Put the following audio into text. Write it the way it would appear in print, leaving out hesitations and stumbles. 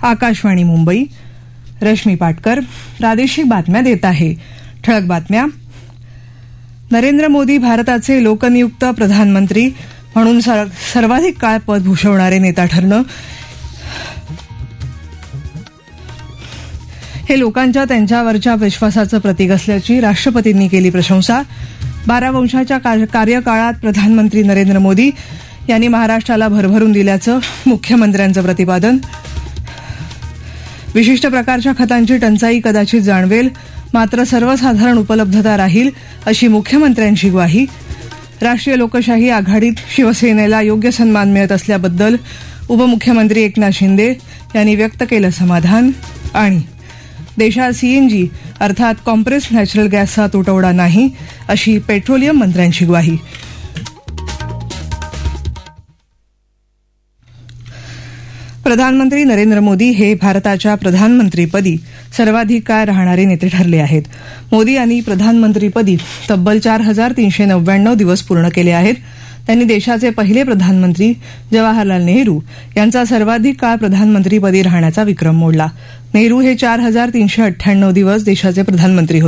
आकाशवाणी मुंबई. रश्मी पाटकर प्रादेशिक बातम्या देत आहे. ठळक बातम्या. नरेंद्र मोदी भारताचे लोकनियुक्त प्रधानमंत्री म्हणून सर्वाधिक काळ पद भूषवणारे नेता ठरणं हे लोकांच्या त्यांच्यावरच्या विश्वासाचं प्रतीक असल्याची राष्ट्रपतींनी केली प्रशंसा. 12 वर्षाच्या कार्यकाळात प्रधानमंत्री नरेंद्र मोदी यांनी महाराष्ट्राला भरभरून दिल्याचं मुख्यमंत्र्यांचं प्रतिपादन. विशिष्ट प्रकारच्या खतांची टंचाई कदाचित जाणवेल, मात्र सर्वसाधारण उपलब्धता राहील अशी मुख्यमंत्र्यांची ग्वाही. राष्ट्रीय लोकशाही आघाडीत शिवसेनेला योग्य सन्मान मिळत असल्याबद्दल उपमुख्यमंत्री एकनाथ शिंदे यांनी व्यक्त केलं समाधान. आणि देशात सीएनजी अर्थात कॉम्प्रेस्ड नॅचरल गॅसचा तुटवडा नाही अशी पेट्रोलियम मंत्र्यांची ग्वाही. प्रधानमंत्री नरेंद्र मोदी हे भारताच्या प्रधानमंत्रीपदी सर्वाधिक काळ राहणारे नेते ठरले आहेत. मोदी यांनी प्रधानमंत्रीपदी तब्बल 4399 दिवस पूर्ण केले आहेत. त्यांनी देशाचे पहिले प्रधानमंत्री जवाहरलाल नेहरू यांचा सर्वाधिक काळ प्रधानमंत्रीपदी राहण्याचा विक्रम मोडला. नेहरू हे 4398 दिवस देशाचे प्रधानमंत्री होते.